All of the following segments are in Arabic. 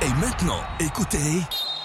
Et maintenant, écoutez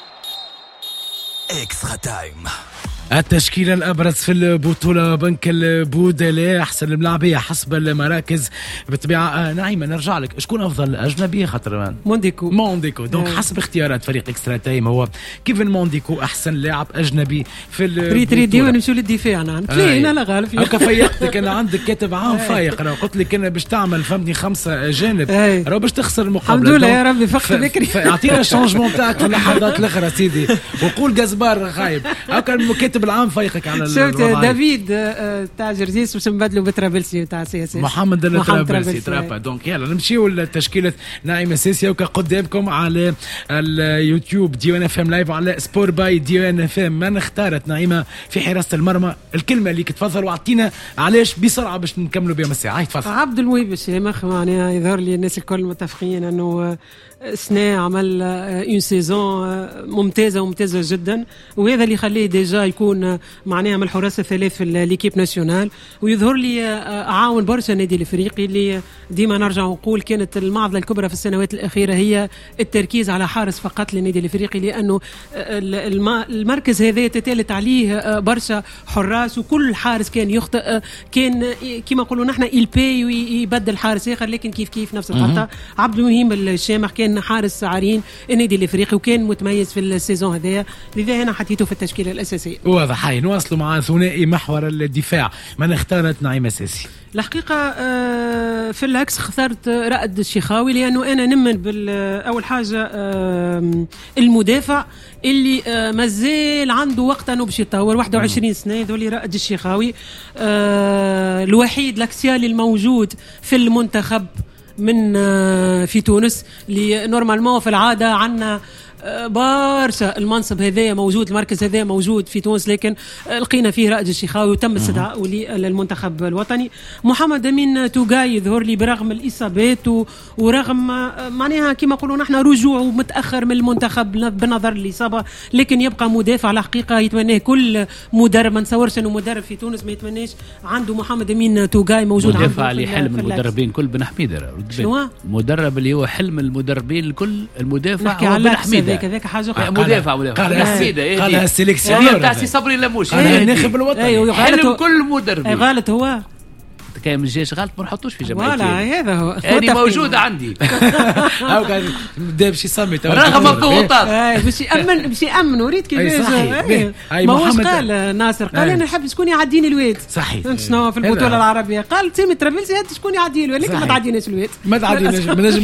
Extra Time. التشكيلة الأبرز في البطولة بنك البودلة أحسن الملاعبية حسب المراكز بالطبيعة. نعيمة نرجع لك، شكون أفضل أجنبي؟ خاطر مونديكو دونك حسب اختيارات فريق إكسترا تايم هو كيفن مونديكو أحسن لاعب أجنبي في البطولة. ريدي ونمشوا للدفاع أنا فينا لا غالب هكا فيقتك أنا عندك كاتب عام فايق أنا قلت لك أنا باش تعمل فهمني 5 أجانب راه باش تخسر المقابلة. الحمد لله يا ربي فقت بكري أعطينا الشانجمون تاعك في اللحظات الأخرى سيدي وقول جزبار خايب هكا الكاتب العام فايقك على شفت دافيد تاع جرزيس باش نبدلوا بترابلسي تاع سياسي محمد الترابلسي ترابا. دونك يلا نمشيو لتشكيله نعيمه سيسي قدامكم على اليوتيوب دي ان اف ام لايف على سبور باي دي ان اف ام. من اختارت نعيمه في حراسه المرمى؟ الكلمه اللي تفضل واعطينا علاش بسرعه باش نكملوا بها الساعه. تفضل. عبد المويب الشامخ معناها يظهر لي الناس الكل متفقين انه سنة عمل اون سيزون ممتازة جدا، وهذا اللي يخليه ديجا يكون معناها من الحراس الثلاث في ليكيب ناسيونال، ويظهر لي عاون برشا النادي الافريقي اللي ديما نرجع ونقول كانت المعضلة الكبرى في السنوات الأخيرة هي التركيز على حارس فقط للنادي الافريقي، لأنه المركز هذا تتالت عليه برشا حراس وكل حارس كان يخطئ، كان كما نقولوا نحن يلبي ويبدل حارس آخر، لكن كيف نفس الخطأ. عبد المهم الشامخ كان حارس عارين النادي الافريقي وكان متميز في السيزون هذايا، لذا انا حطيته في التشكيله الاساسيه. واضح. هاي نواصلوا مع ثنائي محور الدفاع. من اختارت نعيمه سيسي؟ الحقيقه في العكس اخترت رائد الشيخاوي، لانه انا نمن باول حاجه المدافع اللي مازال عنده وقت انه باش يتطور 21 سنه يذولي رائد الشيخاوي، الوحيد لاكسيالي الموجود في المنتخب من في تونس اللي نورمالمون في العاده عندنا برشا المنصب هذا موجود، المركز هذا موجود في تونس، لكن لقينا فيه رائد الشيخاوي وتم استدعائه للمنتخب الوطني. محمد أمين توغاي يظهر لي برغم الإصابات ورغم معناها كما نقولوا نحن رجوعه متأخر من المنتخب بنظر الإصابة، لكن يبقى مدافع الحقيقة يتمناه كل مدرب. ما نتصورش انه مدرب في تونس ما يتمناش عنده محمد أمين توغاي موجود عنده. مدافع اللي حلم المدربين كل بن حميدة، مدرب اللي هو حلم المدربين الكل المدافع هو بن حميدة. كذاك حاجه مدافع قال السيليكسيونير تاع سي صبري لموش الناخب الوطني حلم كل مدرب. غلط هو كان من الجيش غلط ما نحطوش في جمعيه ولا هذا هو هذه موجوده عندي هاو كان بدا باش يسمي رغم الضغوطات باش يامن وريت كيفاش. ما هوش قال ناصر قال انا نحب شكون يعديني الواد صحيح شنو في البطوله العربيه، قال سامي ترابلسي هات شكون يعدي له، لكن ما تعديناش الواد ما تعديناش